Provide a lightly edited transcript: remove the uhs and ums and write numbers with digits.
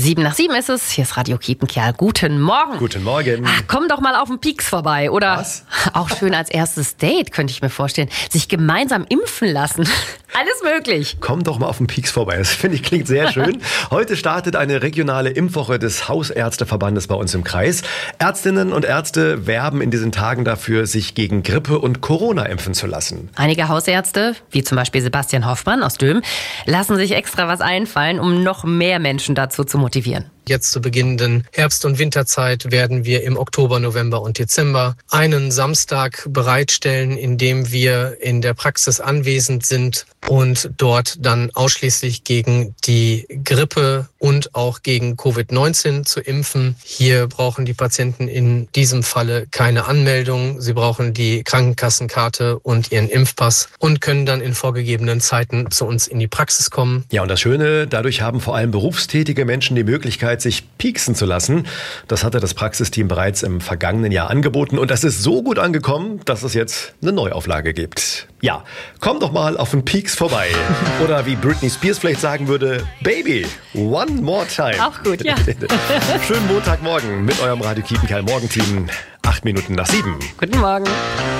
7:07 ist es. Hier ist Radio Kiepenkerl. Guten Morgen. Guten Morgen. Komm doch mal auf den Pieks vorbei, oder? Was? Auch schön als erstes Date, könnte ich mir vorstellen. Sich gemeinsam impfen lassen. Alles möglich. Komm doch mal auf den Pieks vorbei. Das finde ich klingt sehr schön. Heute startet eine regionale Impfwoche des Hausärzteverbandes bei uns im Kreis. Ärztinnen und Ärzte werben in diesen Tagen dafür, sich gegen Grippe und Corona impfen zu lassen. Einige Hausärzte, wie zum Beispiel Sebastian Hoffmann aus Döhm, lassen sich extra was einfallen, um noch mehr Menschen dazu zu motivieren. Jetzt zu beginnenden Herbst- und Winterzeit werden wir im Oktober, November und Dezember einen Samstag bereitstellen, in dem wir in der Praxis anwesend sind und dort dann ausschließlich gegen die Grippe und auch gegen Covid-19 zu impfen. Hier brauchen die Patienten in diesem Falle keine Anmeldung. Sie brauchen die Krankenkassenkarte und ihren Impfpass und können dann in vorgegebenen Zeiten zu uns in die Praxis kommen. Ja, und das Schöne, dadurch haben vor allem berufstätige Menschen die Möglichkeit, sich pieksen zu lassen. Das hatte das Praxisteam bereits im vergangenen Jahr angeboten und das ist so gut angekommen, dass es jetzt eine Neuauflage gibt. Ja, komm doch mal auf den Pieks vorbei. Oder wie Britney Spears vielleicht sagen würde, Baby, one more time. Auch gut, ja. Schönen Montagmorgen mit eurem Radio Kiepenkerl Morgenteam. 8 Minuten nach 7. Guten Morgen.